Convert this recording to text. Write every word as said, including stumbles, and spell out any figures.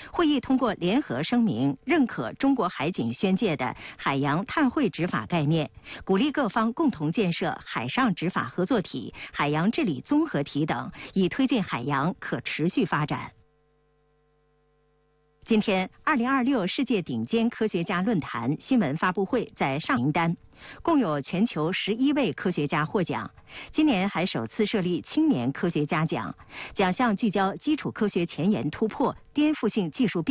会议通过联合声明，认可中国海警宣介的海洋碳汇执法概念，鼓励各方共同建设海上执法合作体、海洋治理综合体等，以推进海洋可持续发展。今天，二零二六世界顶尖科学家论坛新闻发布会在上名单，共有全球十一位科学家获奖。今年还首次设立青年科学家奖，奖项聚焦基础科学前沿突破、颠覆性技术变